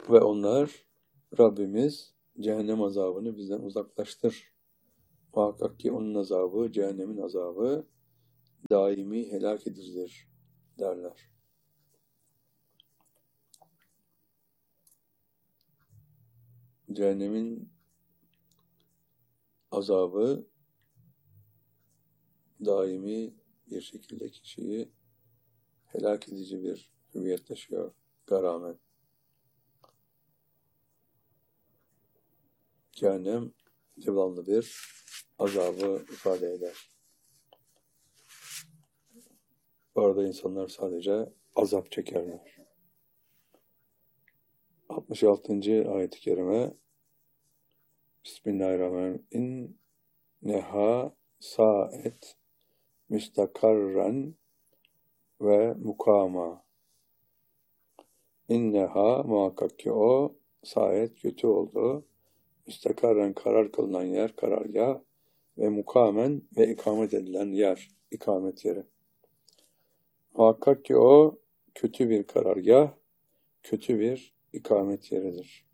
Ve onlar, Rabbimiz cehennem azabını bizden uzaklaştır. Muhakkak ki onun azabı, cehennemin azabı daimi helak edicidir derler. Cehennemin azabı daimi bir şekilde kişiyi helak edici bir hüviyet taşıyor, garamet. Cehennem devamlı bir azabı ifade eder. Orada insanlar sadece azap çekerler. 66. ayet-i kerime Bismillahirrahmanirrahim. İnneha sa'et müstakarren ve mukama. İnneha muhakkak ki o sa'et kötü oldu. Müstakarren karar kılınan yer, karargah ve mukamen ve ikamet edilen yer, ikamet yeri. Muhakkak ki o kötü bir karargah, kötü bir ikamet yeridir.